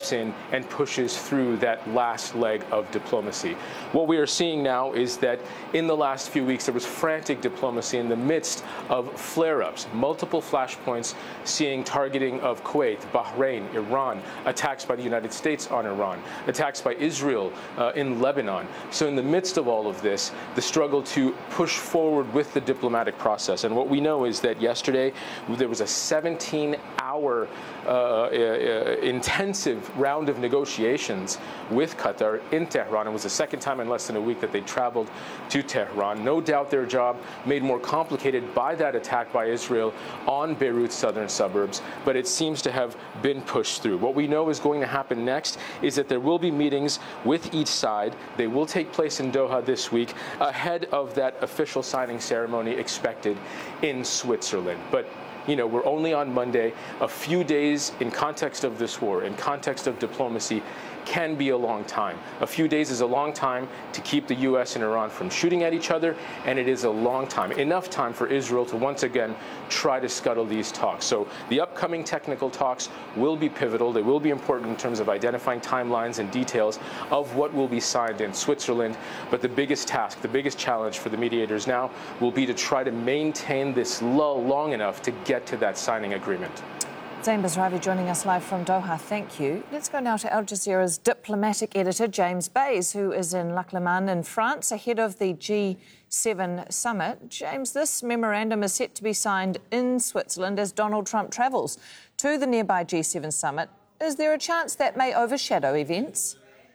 steps in and pushes through that last leg of diplomacy. What we are seeing now is that in the last few weeks, there was frantic diplomacy in the midst of flare-ups, multiple flashpoints seeing targeting of Kuwait, Bahrain, Iran, attacks by the United States on Iran, attacks by Israel in Lebanon. So in the midst of all of this, the struggle to push forward with the diplomatic process. And what we know is that yesterday there was a 17-hour intensive round of negotiations with Qatar in Tehran. It was the second time in less than a week that they traveled to Tehran. No doubt their job made more complicated by that attack by Israel on Beirut's southern suburbs, but it seems to have been pushed through. What we know is going to happen next is that there will be meetings with each side. They will take place in Doha this week ahead of that official signing ceremony expected in Switzerland. But you know, we're only on Monday. A few days in context of this war, in context of diplomacy, can be a long time. A few days is a long time to keep the U.S. and Iran from shooting at each other, and it is a long time, enough time for Israel to once again try to scuttle these talks. So the upcoming technical talks will be pivotal. They will be important in terms of identifying timelines and details of what will be signed in Switzerland. But the biggest task, the biggest challenge for the mediators now will be to try to maintain this lull long enough to get to that signing agreement. Zain Bazravi joining us live from Doha. Thank you. Let's go now to Al Jazeera's diplomatic editor, James Bays, who is in Lac Le Mans in France ahead of the G7 summit. James, this memorandum is set to be signed in Switzerland as Donald Trump travels to the nearby G7 summit. Is there a chance that may overshadow events?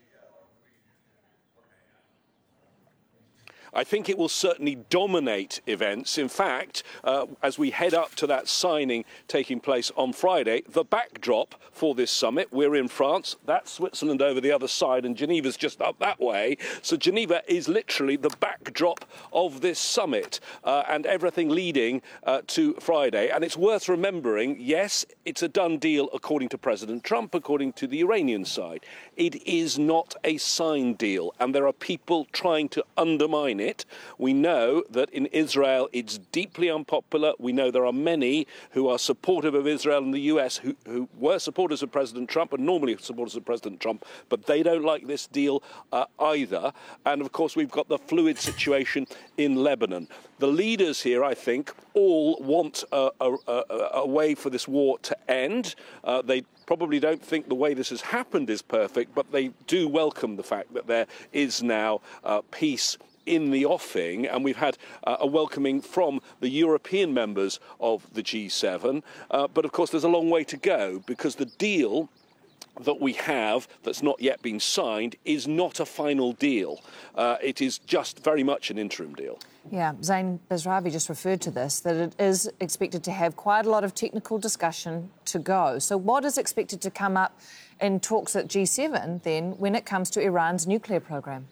I think it will certainly dominate events. In fact, as we head up to that signing taking place on Friday, the backdrop for this summit, we're in France, that's Switzerland over the other side, and Geneva's just up that way. So Geneva is literally the backdrop of this summit and everything leading to Friday. And it's worth remembering, yes, it's a done deal according to President Trump, according to the Iranian side. It is not a signed deal, and there are people trying to undermine it. We know that in Israel it's deeply unpopular. We know there are many who are supportive of Israel in the US who were supporters of President Trump and normally supporters of President Trump, but they don't like this deal either. And of course we've got the fluid situation in Lebanon. The leaders here, I think, all want a way for this war to end. They probably don't think the way this has happened is perfect, but they do welcome the fact that there is now peace in the offing, and we've had a welcoming from the European members of the G7. But of course, there's a long way to go because the deal that we have that's not yet been signed is not a final deal. It is just very much an interim deal. Yeah, Zain Bazravi just referred to this, that it is expected to have quite a lot of technical discussion to go. So what is expected to come up in talks at G7 then when it comes to Iran's nuclear program?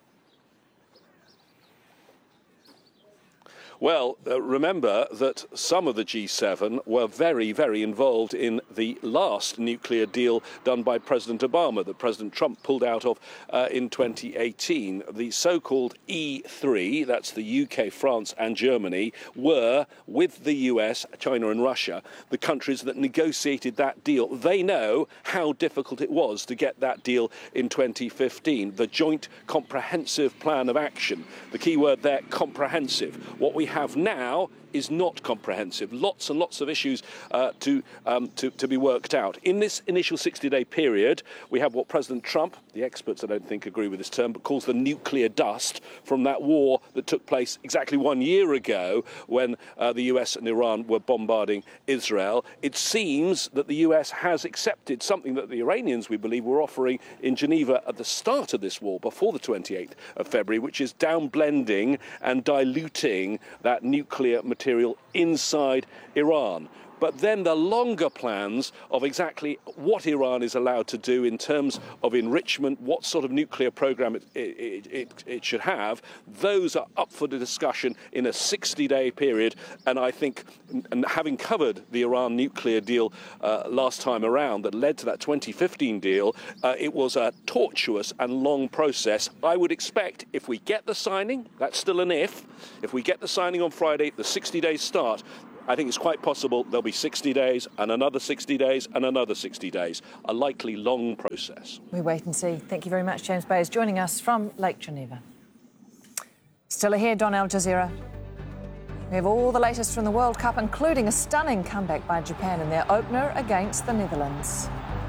Well, remember that some of the G7 were very, very involved in the last nuclear deal done by President Obama that President Trump pulled out of in 2018. The so-called E3, that's the UK, France and Germany, were, with the US, China and Russia, the countries that negotiated that deal. They know how difficult it was to get that deal in 2015. The Joint Comprehensive Plan of Action, the key word there, comprehensive. What we have now is not comprehensive. Lots and lots of issues to be worked out. In this initial 60-day period, we have what President Trump, the experts I don't think agree with this term, but calls the nuclear dust from that war that took place exactly 1 year ago when the US and Iran were bombarding Israel. It seems that the US has accepted something that the Iranians, we believe, were offering in Geneva at the start of this war, before the 28th of February, which is downblending and diluting that nuclear material inside Iran. But then the longer plans of exactly what Iran is allowed to do in terms of enrichment, what sort of nuclear program it should have, those are up for the discussion in a 60-day period. And I think, and having covered the Iran nuclear deal last time around that led to that 2015 deal, it was a tortuous and long process. I would expect if we get the signing, that's still an if we get the signing on Friday, the 60 days start, I think it's quite possible there'll be 60 days and another 60 days and another 60 days, a likely long process. We wait and see. Thank you very much, James Bayes, joining us from Lake Geneva. Still ahead on Al Jazeera. We have all the latest from the World Cup, including a stunning comeback by Japan in their opener against the Netherlands.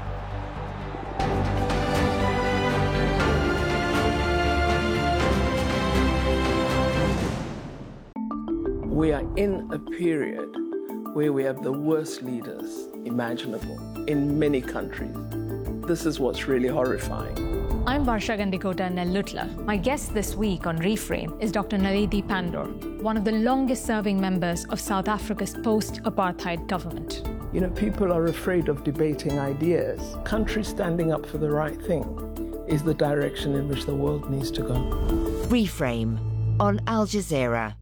We are in a period where we have the worst leaders imaginable in many countries. This is what's really horrifying. I'm Varsha Gandikota Nellutla. My guest this week on Reframe is Dr. Naledi Pandor, one of the longest-serving members of South Africa's post-apartheid government. You know, people are afraid of debating ideas. Countries standing up for the right thing is the direction in which the world needs to go. Reframe on Al Jazeera.